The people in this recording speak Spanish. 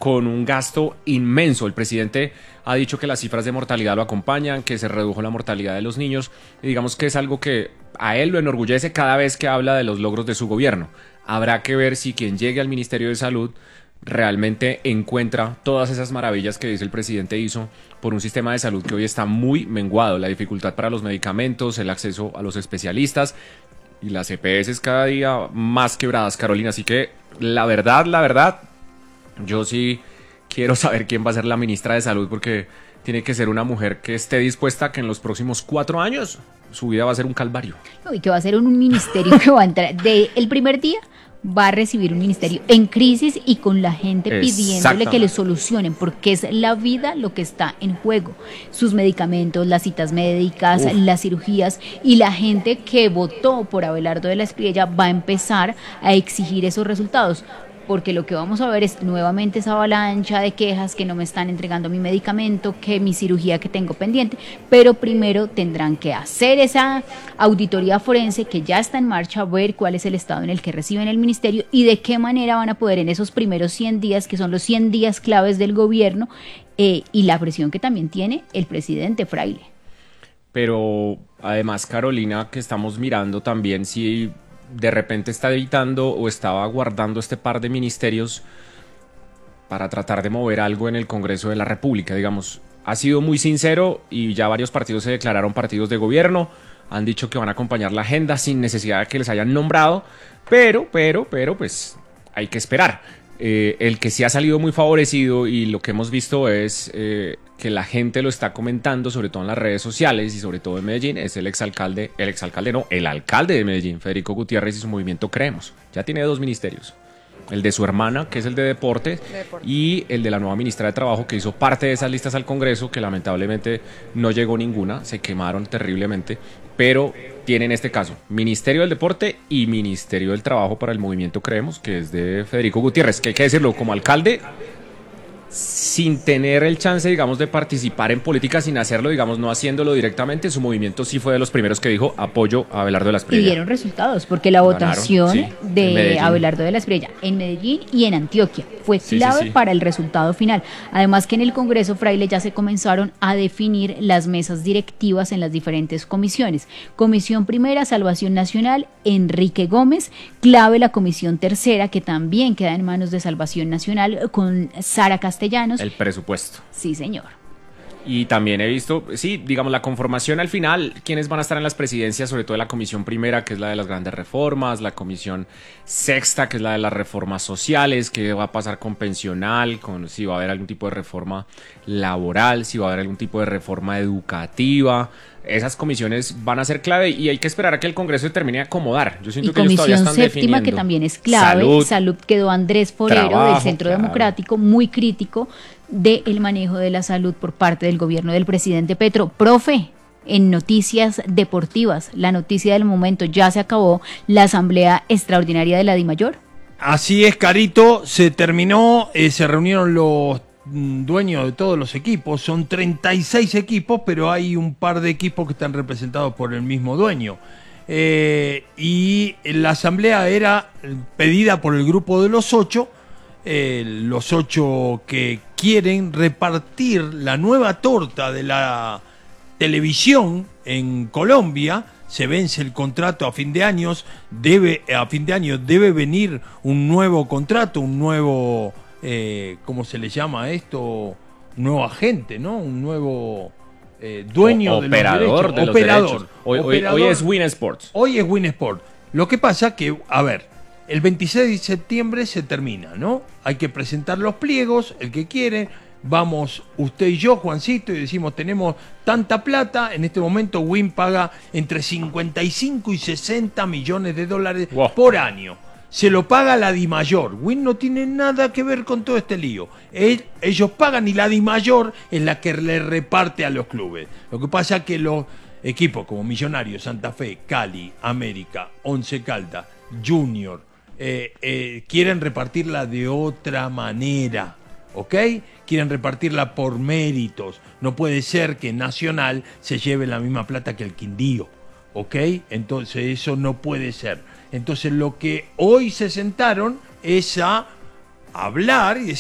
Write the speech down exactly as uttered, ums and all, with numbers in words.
con un gasto inmenso. El presidente ha dicho que las cifras de mortalidad lo acompañan, que se redujo la mortalidad de los niños, y digamos que es algo que a él lo enorgullece cada vez que habla de los logros de su gobierno. Habrá que ver si quien llegue al Ministerio de Salud realmente encuentra todas esas maravillas que dice el presidente hizo por un sistema de salud que hoy está muy menguado, la dificultad para los medicamentos, el acceso a los especialistas y las E P S cada día más quebradas, Carolina. Así que la verdad, la verdad, yo sí quiero saber quién va a ser la ministra de Salud, porque tiene que ser una mujer que esté dispuesta a que en los próximos cuatro años su vida va a ser un calvario. No, y que va a ser un, un ministerio que va a entrar de el primer día. Va a recibir un ministerio en crisis y con la gente pidiéndole que le solucionen, porque es la vida lo que está en juego. Sus medicamentos, las citas médicas, Uf. las cirugías, y la gente que votó por Abelardo de la Espriella va a empezar a exigir esos resultados. Porque lo que vamos a ver es nuevamente esa avalancha de quejas, que no me están entregando mi medicamento, que mi cirugía que tengo pendiente, pero primero tendrán que hacer esa auditoría forense que ya está en marcha, ver cuál es el estado en el que reciben el ministerio y de qué manera van a poder en esos primeros cien días, que son los cien días claves del gobierno, eh, y la presión que también tiene el presidente Fraile. Pero además, Carolina, que estamos mirando también si de repente está evitando o estaba guardando este par de ministerios para tratar de mover algo en el Congreso de la República. Digamos, ha sido muy sincero y ya varios partidos se declararon partidos de gobierno, han dicho que van a acompañar la agenda sin necesidad de que les hayan nombrado, pero, pero, pero, pues hay que esperar. Eh, el que sí ha salido muy favorecido y lo que hemos visto es eh, que la gente lo está comentando, sobre todo en las redes sociales y sobre todo en Medellín, es el exalcalde, el exalcalde no, el alcalde de Medellín, Federico Gutiérrez, y su movimiento Creemos. Ya tiene dos ministerios, el de su hermana, que es el de Deportes, de Deportes, y el de la nueva ministra de Trabajo, que hizo parte de esas listas al Congreso, que lamentablemente no llegó ninguna, se quemaron terriblemente, pero tiene en este caso Ministerio del Deporte y Ministerio del Trabajo para el movimiento Creemos, que es de Federico Gutiérrez, que hay que decirlo, como alcalde, sin tener el chance, digamos, de participar en política, sin hacerlo, digamos, no haciéndolo directamente, su movimiento sí fue de los primeros que dijo apoyo a Abelardo de la Espriella. Y dieron resultados, porque la Ganaron, votación sí, de Abelardo de la Espriella en Medellín y en Antioquia fue clave sí, sí, sí. para el resultado final. Además que en el Congreso Fraile ya se comenzaron a definir las mesas directivas en las diferentes comisiones. Comisión Primera, Salvación Nacional, Enrique Gómez, clave la Comisión Tercera, que también queda en manos de Salvación Nacional, con Sara Castellanos. El presupuesto. Sí, señor. Y también he visto, sí, digamos, la conformación al final, quiénes van a estar en las presidencias, sobre todo la comisión primera, que es la de las grandes reformas, la comisión sexta, que es la de las reformas sociales, qué va a pasar con pensional, con si va a haber algún tipo de reforma laboral, si va a haber algún tipo de reforma educativa. Esas comisiones van a ser clave y hay que esperar a que el Congreso se termine de acomodar. Yo siento y que ellos todavía están comisión séptima, definiendo. Que también es clave. Salud, Salud quedó Andrés Forero, trabajo, del Centro claro. Democrático, muy crítico del manejo de la salud por parte del gobierno del presidente Petro. Profe, en noticias deportivas, la noticia del momento, ya se acabó la asamblea extraordinaria de la DIMAYOR. Así es, Carito, se terminó, eh, se reunieron los dueños de todos los equipos, son treinta y seis equipos, pero hay un par de equipos que están representados por el mismo dueño. Eh, y la asamblea era pedida por el grupo de los ocho, eh, los ocho que quieren repartir la nueva torta de la televisión en Colombia. Se vence el contrato a fin de años, debe, a fin de año debe venir un nuevo contrato, un nuevo... Eh, ¿cómo se le llama a esto? Un nuevo agente, ¿no? Un nuevo eh, dueño o, de operador los derechos. De los operador. derechos. Hoy, operador. Hoy, hoy es Win Sports. Hoy es Win Sports. Lo que pasa que, a ver, el veintiséis de septiembre se termina, ¿no? Hay que presentar los pliegos, el que quiere. Vamos usted y yo, Juancito, y decimos, tenemos tanta plata. En este momento Win paga entre cincuenta y cinco y sesenta millones de dólares wow. por año. Se lo paga la DIMAYOR. Win no tiene nada que ver con todo este lío. Él, ellos pagan y la DIMAYOR es la que le reparte a los clubes. Lo que pasa es que los equipos como Millonarios, Santa Fe, Cali, América, Once Caldas, Junior, eh, eh, quieren repartirla de otra manera, ¿ok? Quieren repartirla por méritos. No puede ser que Nacional se lleve la misma plata que el Quindío, ¿ok? Entonces eso no puede ser. Entonces lo que hoy se sentaron es a hablar y decir,